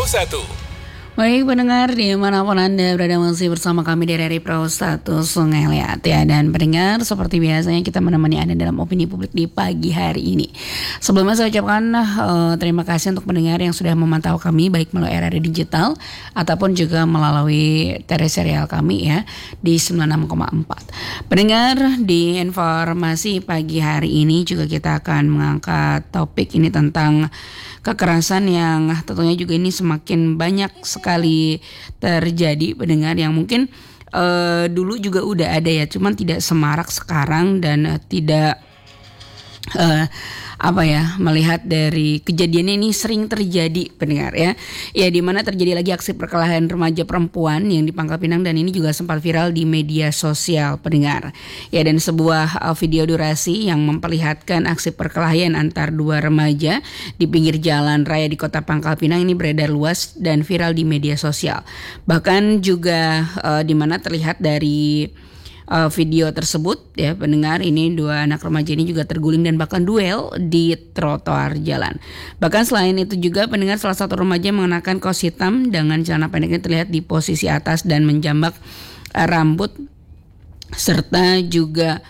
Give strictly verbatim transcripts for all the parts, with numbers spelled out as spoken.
satu. Baik pendengar, dimanapun Anda berada masih bersama kami dari R R I Pro satu Sungai Liat ya. Dan pendengar, seperti biasanya kita menemani Anda dalam opini publik di pagi hari ini. Sebelumnya saya ucapkan uh, terima kasih untuk pendengar yang sudah memantau kami baik melalui R R I Digital ataupun juga melalui tereserial kami ya di sembilan puluh enam koma empat. Pendengar, di informasi pagi hari ini juga kita akan mengangkat topik ini tentang kekerasan yang tentunya juga ini semakin banyak sekali terjadi, pendengar, yang mungkin uh, dulu juga udah ada ya, cuman tidak semarak sekarang dan uh, tidak uh, apa ya, melihat dari kejadian ini sering terjadi, pendengar ya. Ya, di mana terjadi lagi aksi perkelahian remaja perempuan yang di Pangkal Pinang dan ini juga sempat viral di media sosial, pendengar. Ya, dan sebuah uh, video durasi yang memperlihatkan aksi perkelahian antar dua remaja di pinggir jalan raya di Kota Pangkal Pinang ini beredar luas dan viral di media sosial. Bahkan juga uh, di mana terlihat dari Uh, video tersebut ya, pendengar, ini dua anak remaja ini juga terguling dan bahkan duel di trotoar jalan. Bahkan selain itu juga, pendengar, salah satu remaja mengenakan kaos hitam dengan celana pendeknya terlihat di posisi atas dan menjambak uh, rambut serta juga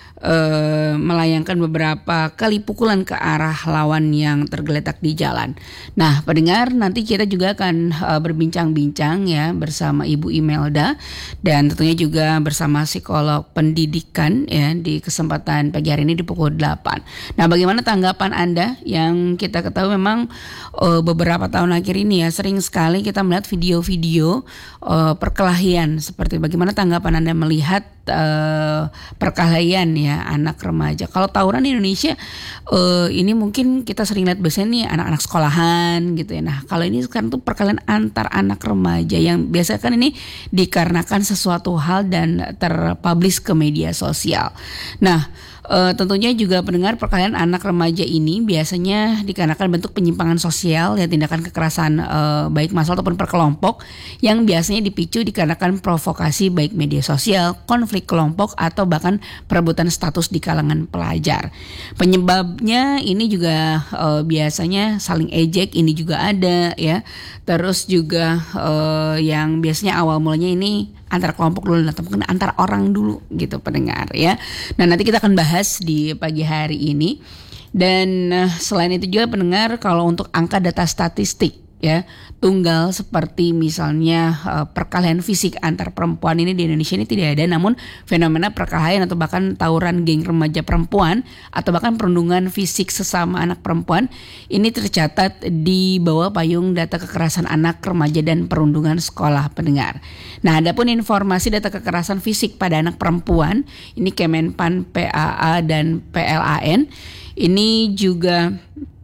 Uh, melayangkan beberapa kali pukulan ke arah lawan yang tergeletak di jalan. Nah, pendengar, nanti kita juga akan uh, berbincang-bincang ya bersama Ibu Imelda dan tentunya juga bersama psikolog pendidikan ya di kesempatan pagi hari ini di pukul delapan. Nah, bagaimana tanggapan Anda? Yang kita ketahui memang uh, beberapa tahun akhir ini ya sering sekali kita melihat video-video uh, perkelahian. Seperti bagaimana tanggapan Anda melihat uh, perkelahian ya anak remaja? Kalau tawuran di Indonesia uh, ini mungkin kita sering lihat biasanya nih anak-anak sekolahan gitu ya. Nah, kalau ini sekarang tuh perkelahian antar anak remaja yang biasa kan ini dikarenakan sesuatu hal dan terpublish ke media sosial. Nah, Uh, tentunya juga pendengar, perkelahian anak remaja ini biasanya dikarenakan bentuk penyimpangan sosial ya, tindakan kekerasan uh, baik massal ataupun per kelompok yang biasanya dipicu dikarenakan provokasi baik media sosial, konflik kelompok atau bahkan perebutan status di kalangan pelajar. Penyebabnya ini juga uh, biasanya saling ejek, ini juga ada ya. Terus juga uh, yang biasanya awal mulanya ini antar kelompok dulu atau mungkin antar orang dulu gitu, pendengar ya. Nah, nanti kita akan bahas di pagi hari ini. Dan uh, selain itu juga, pendengar, kalau untuk angka data statistik ya tunggal seperti misalnya uh, perkelahian fisik antar perempuan ini di Indonesia ini tidak ada, namun fenomena perkelahian atau bahkan tawuran geng remaja perempuan atau bahkan perundungan fisik sesama anak perempuan ini tercatat di bawah payung data kekerasan anak remaja dan perundungan sekolah, pendengar. Nah, adapun informasi data kekerasan fisik pada anak perempuan ini Kemenpan, P A A dan P L A N ini juga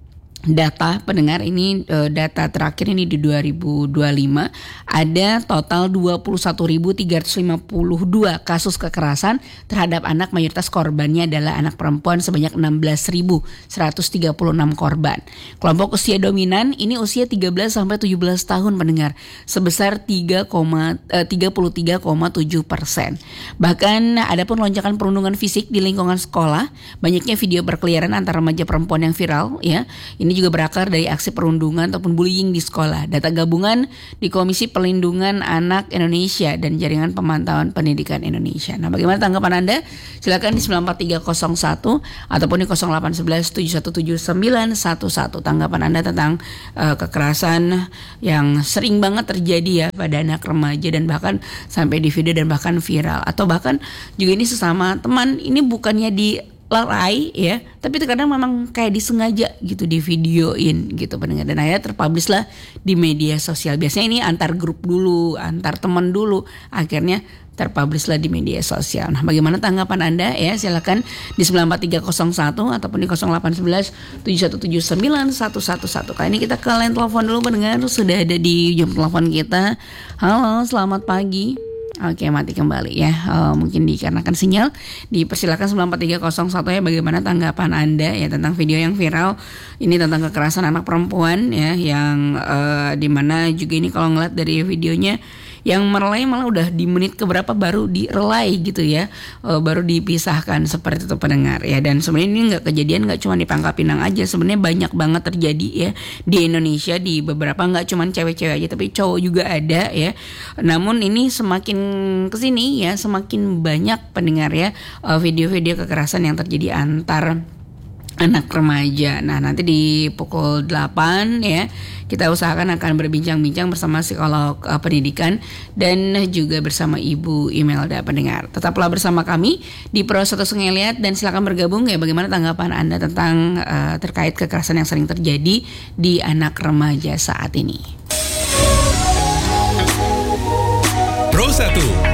data, pendengar, ini e, data terakhir ini di dua ribu dua puluh lima ada total dua puluh satu ribu tiga ratus lima puluh dua kasus kekerasan terhadap anak, mayoritas korbannya adalah anak perempuan sebanyak enam belas ribu seratus tiga puluh enam korban. Kelompok usia dominan ini usia tiga belas sampai tujuh belas tahun, pendengar, sebesar tiga puluh tiga koma tujuh persen. Bahkan ada pun lonjakan perundungan fisik di lingkungan sekolah, banyaknya video berkeliaran antar remaja perempuan yang viral ya. Ini Ini juga berakar dari aksi perundungan ataupun bullying di sekolah. Data gabungan di Komisi Perlindungan Anak Indonesia dan Jaringan Pemantauan Pendidikan Indonesia. Nah, bagaimana tanggapan Anda? Silakan di sembilan empat tiga nol satu ataupun di nol delapan satu satu tujuh satu tujuh sembilan satu satu. Tanggapan Anda tentang uh, kekerasan yang sering banget terjadi ya pada anak remaja dan bahkan sampai di video dan bahkan viral, atau bahkan juga ini sesama teman, ini bukannya di lerai ya, tapi terkadang memang kayak disengaja gitu di videoin gitu, pendengar, dan akhirnya terpublish lah di media sosial. Biasanya ini antar grup dulu, antar teman dulu, akhirnya terpublish lah di media sosial. Nah, bagaimana tanggapan Anda ya? Silakan di sembilan empat tiga nol satu ataupun di nol delapan satu satu tujuh satu tujuh sembilan satu satu satu. Kali ini kita ke line telepon dulu, pendengar, sudah ada di ujung telepon kita. Halo, selamat pagi. Oke, mati kembali ya, uh, mungkin dikarenakan sinyal. Dipersilakan sembilan empat tiga nol satu ya, bagaimana tanggapan Anda ya tentang video yang viral ini tentang kekerasan anak perempuan ya, yang uh, dimana juga ini kalau ngeliat dari videonya Yang merelai malah udah di menit keberapa baru direlai gitu ya, e, baru dipisahkan seperti itu pendengar ya. Dan sebenarnya ini nggak kejadian nggak cuma di Pangkal Pinang aja, sebenarnya banyak banget terjadi ya di Indonesia, di beberapa, nggak cuma cewek-cewek aja tapi cowok juga ada ya. Namun ini semakin kesini ya semakin banyak pendengar ya e, video-video kekerasan yang terjadi antar anak remaja. Nah, nanti di pukul delapan ya kita usahakan akan berbincang-bincang bersama psikolog uh, pendidikan dan juga bersama Ibu Imelda pendengar. Tetaplah bersama kami di Pro satu Sungai Liat dan silakan bergabung ya, bagaimana tanggapan Anda tentang uh, terkait kekerasan yang sering terjadi di anak remaja saat ini. Pro satu